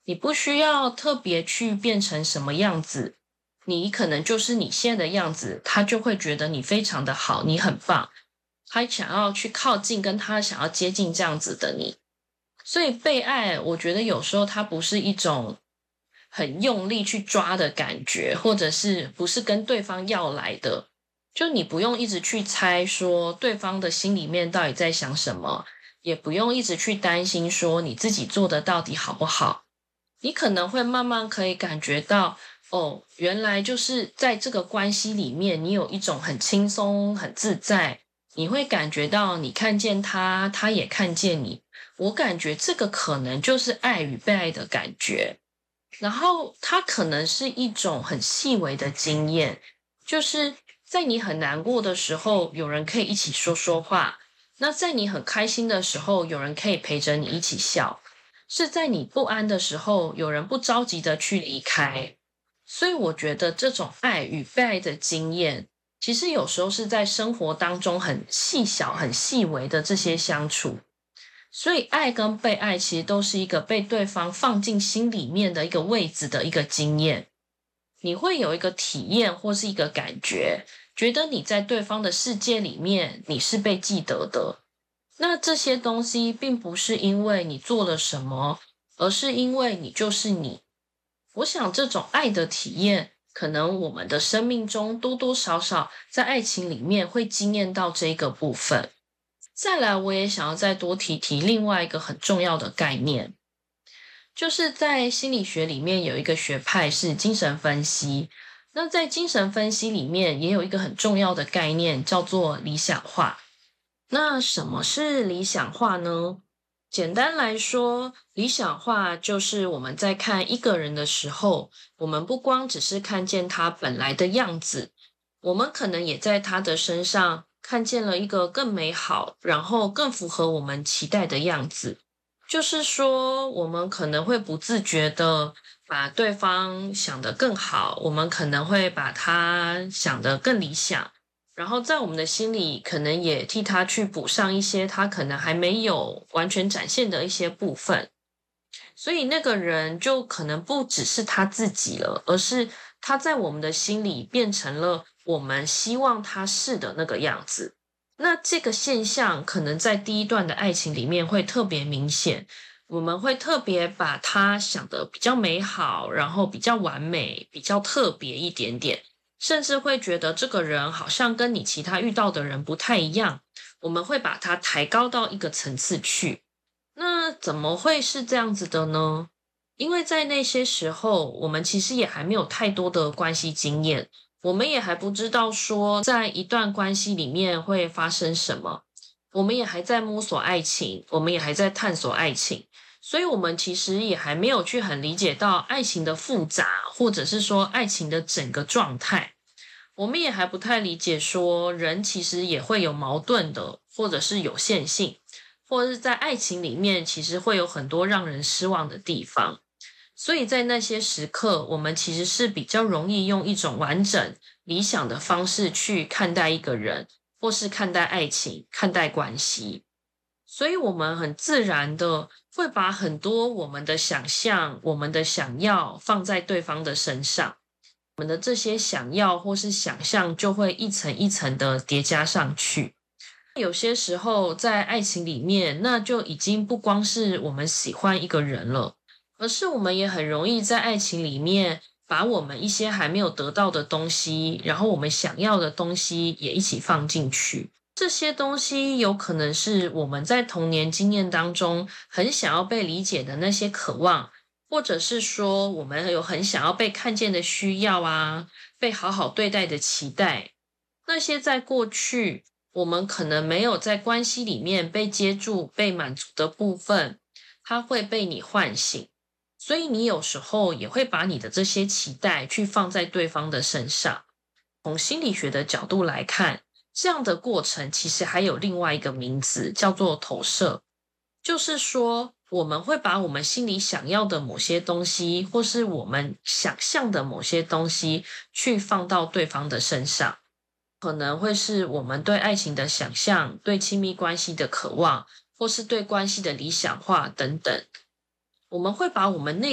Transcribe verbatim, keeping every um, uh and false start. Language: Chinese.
你不需要特别去变成什么样子，你可能就是你现在的样子，他就会觉得你非常的好，你很棒，他想要去靠近跟他想要接近这样子的你。所以被爱，我觉得有时候它不是一种很用力去抓的感觉，或者是不是跟对方要来的，就你不用一直去猜说对方的心里面到底在想什么，也不用一直去担心说你自己做的到底好不好。你可能会慢慢可以感觉到，哦，原来就是在这个关系里面，你有一种很轻松、很自在，你会感觉到你看见他，他也看见你。我感觉这个可能就是爱与被爱的感觉。然后它可能是一种很细微的经验，就是在你很难过的时候，有人可以一起说说话；那在你很开心的时候，有人可以陪着你一起笑；是在你不安的时候，有人不着急的去离开。所以我觉得这种爱与被爱的经验，其实有时候是在生活当中很细小、很细微的这些相处。所以爱跟被爱其实都是一个被对方放进心里面的一个位置的一个经验。你会有一个体验或是一个感觉，觉得你在对方的世界里面你是被记得的。那这些东西并不是因为你做了什么，而是因为你就是你。我想这种爱的体验，可能我们的生命中多多少少在爱情里面会经验到这个部分。再来，我也想要再多提提另外一个很重要的概念，就是在心理学里面有一个学派是精神分析。那在精神分析里面也有一个很重要的概念，叫做理想化。那什么是理想化呢？简单来说，理想化就是我们在看一个人的时候，我们不光只是看见他本来的样子，我们可能也在他的身上看见了一个更美好，然后更符合我们期待的样子。就是说，我们可能会不自觉的把对方想得更好，我们可能会把他想得更理想，然后在我们的心里可能也替他去补上一些他可能还没有完全展现的一些部分。所以那个人就可能不只是他自己了，而是他在我们的心里变成了我们希望他是的那个样子。那这个现象可能在第一段的爱情里面会特别明显，我们会特别把他想得比较美好，然后比较完美，比较特别一点点，甚至会觉得这个人好像跟你其他遇到的人不太一样，我们会把他抬高到一个层次去。那怎么会是这样子的呢？因为在那些时候，我们其实也还没有太多的关系经验，我们也还不知道说在一段关系里面会发生什么，我们也还在摸索爱情，我们也还在探索爱情，所以我们其实也还没有去很理解到爱情的复杂，或者是说爱情的整个状态。我们也还不太理解说人其实也会有矛盾的，或者是有限性，或者是在爱情里面其实会有很多让人失望的地方。所以在那些时刻，我们其实是比较容易用一种完整理想的方式去看待一个人，或是看待爱情，看待关系。所以我们很自然的会把很多我们的想象，我们的想要放在对方的身上，我们的这些想要或是想象就会一层一层的叠加上去。有些时候在爱情里面，那就已经不光是我们喜欢一个人了，而是我们也很容易在爱情里面把我们一些还没有得到的东西，然后我们想要的东西也一起放进去。这些东西有可能是我们在童年经验当中很想要被理解的那些渴望，或者是说我们有很想要被看见的需要啊，被好好对待的期待。那些在过去我们可能没有在关系里面被接住、被满足的部分，它会被你唤醒。所以你有时候也会把你的这些期待去放在对方的身上。从心理学的角度来看，这样的过程其实还有另外一个名字，叫做投射。就是说，我们会把我们心里想要的某些东西，或是我们想象的某些东西，去放到对方的身上。可能会是我们对爱情的想象，对亲密关系的渴望，或是对关系的理想化等等。我们会把我们内